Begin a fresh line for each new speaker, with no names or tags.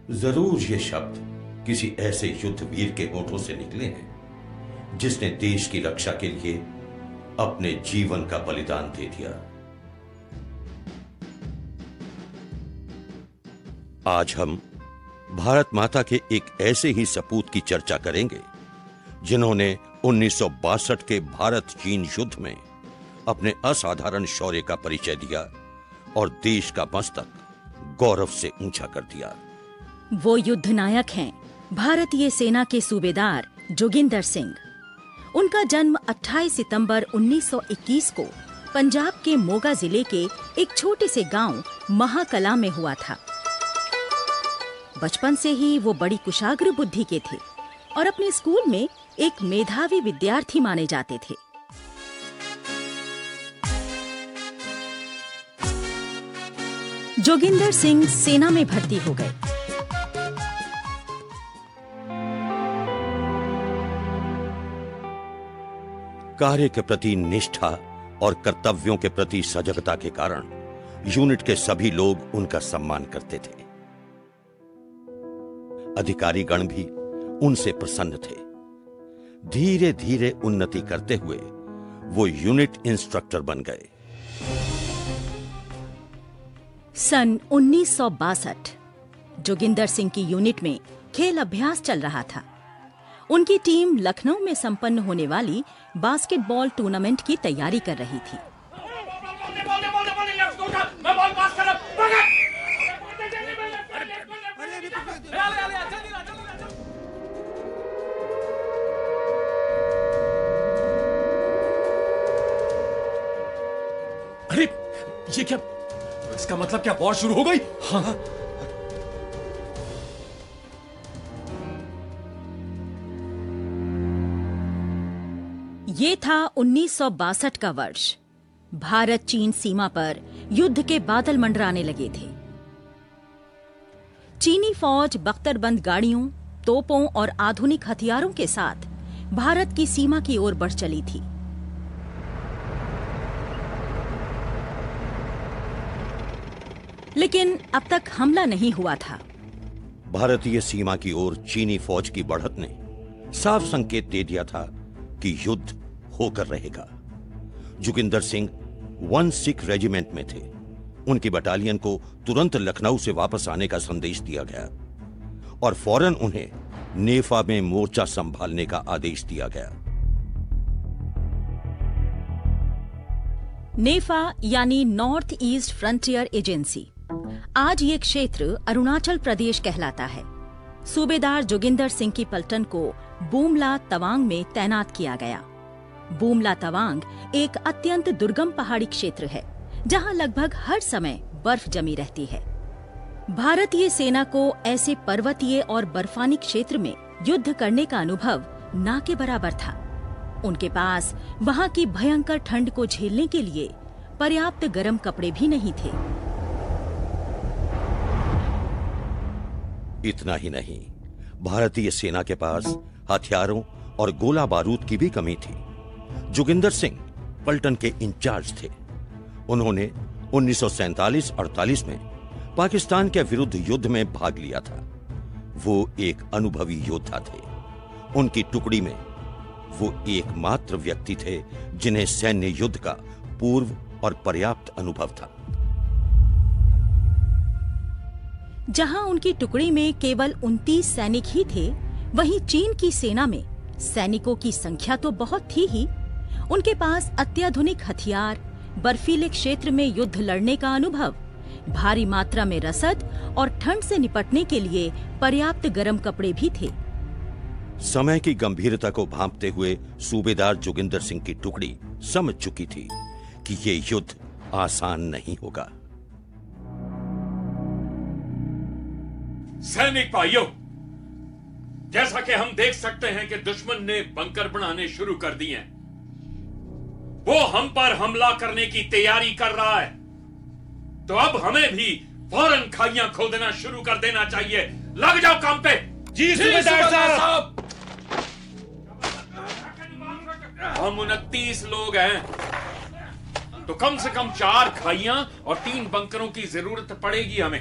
जरूर ये शब्द किसी ऐसे युद्ध वीर के होठों से निकले हैं जिसने देश की रक्षा के लिए अपने जीवन का बलिदान दे दिया। आज हम भारत माता के एक ऐसे ही सपूत की चर्चा करेंगे जिन्होंने 1962 के भारत चीन युद्ध में अपने असाधारण शौर्य का परिचय दिया और देश का मस्तक गौरव से ऊंचा कर दिया।
वो युद्ध नायक हैं भारतीय सेना के सूबेदार जोगिंदर सिंह। उनका जन्म 28 सितंबर 1921 को पंजाब के मोगा जिले के एक छोटे से गांव महाकला में हुआ था। बचपन से ही वो बड़ी कुशाग्र बुद्धि के थे और अपने स्कूल में एक मेधावी विद्यार्थी माने जाते थे। जोगिंदर सिंह सेना में भर्ती हो गए।
कार्य के प्रति निष्ठा और कर्तव्यों के प्रति सजगता के कारण यूनिट के सभी लोग उनका सम्मान करते थे। अधिकारी गण भी उनसे प्रसन्न थे। धीरे धीरे उन्नति करते हुए वो यूनिट इंस्ट्रक्टर बन गए।
सन 1962 जोगिंदर सिंह की यूनिट में खेल अभ्यास चल रहा था। उनकी टीम लखनऊ में संपन्न होने वाली बास्केटबॉल टूर्नामेंट की तैयारी कर रही थी।
अरे ये क्या, इसका मतलब क्या वॉर शुरू हो गई? हाँ।
ये था 1962 का वर्ष। भारत चीन सीमा पर युद्ध के बादल मंडराने लगे थे। चीनी फौज बख्तरबंद गाड़ियों, तोपों और आधुनिक हथियारों के साथ भारत की सीमा की ओर बढ़ चली थी। लेकिन अब तक हमला नहीं हुआ था।
भारतीय सीमा की ओर चीनी फौज की बढ़त ने साफ संकेत दे दिया था कि युद्ध होकर रहेगा। जोगिंदर सिंह 1 सिख रेजिमेंट में थे। उनकी बटालियन को तुरंत लखनऊ से वापस आने का संदेश दिया गया और फौरन उन्हें नेफा में मोर्चा संभालने का आदेश दिया गया।
नेफा यानी नॉर्थ ईस्ट फ्रंटियर एजेंसी। आज ये क्षेत्र अरुणाचल प्रदेश कहलाता है। सूबेदार जोगिंदर सिंह की पलटन को बूमला तवांग में तैनात किया गया। बूमला तवांग एक अत्यंत दुर्गम पहाड़ी क्षेत्र है जहां लगभग हर समय बर्फ जमी रहती है। भारतीय सेना को ऐसे पर्वतीय और बर्फानी क्षेत्र में युद्ध करने का अनुभव ना के बराबर था। उनके पास वहां की भयंकर ठंड को झेलने के लिए पर्याप्त गर्म कपड़े भी नहीं थे।
इतना ही नहीं, भारतीय सेना के पास हथियारों और गोला बारूद की भी कमी थी। जोगिंदर सिंह पलटन के इंचार्ज थे। उन्होंने 1947-48 में पाकिस्तान के विरुद्ध युद्ध में भाग लिया था। वो एक अनुभवी योद्धा थे। उनकी टुकड़ी में वो एकमात्र व्यक्ति थे जिन्हें सैन्य युद्ध का पूर्व और पर्याप्त अनुभव था।
जहां उनकी टुकड़ी में केवल 29 सैनिक ही थे, वहीं चीन की सेना में सैनिकों की संख्या तो बहुत थी ही। उनके पास अत्याधुनिक हथियार, बर्फीले क्षेत्र में युद्ध लड़ने का अनुभव, भारी मात्रा में रसद और ठंड से निपटने के लिए पर्याप्त गर्म कपड़े भी थे।
समय की गंभीरता को भांपते हुए सूबेदार जोगिंदर सिंह की टुकड़ी समझ चुकी थी कि ये युद्ध आसान नहीं होगा।
सैनिक भाइयों, जैसा कि हम देख सकते हैं कि दुश्मन ने बंकर बनाने शुरू कर दिए हैं। वो हम पर हमला करने की तैयारी कर रहा है, तो अब हमें भी फौरन खाइयां खोदना शुरू कर देना चाहिए। लग जाओ काम पे।
जी सूबेदार साहब।
हम 29 लोग हैं, तो कम से कम 4 खाइयां और 3 बंकरों की जरूरत पड़ेगी हमें।